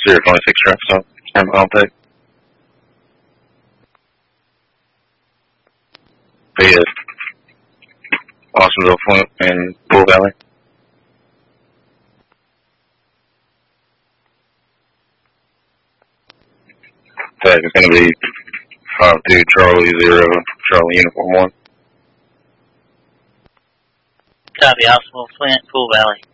Sierra 26 traffic stop. Stand by contact. Via Austinville Flint and Bull Valley. Tag is going to be 52 Charlie 0, Charlie Uniform 1. Copy, Austinville Flint, Bull Valley.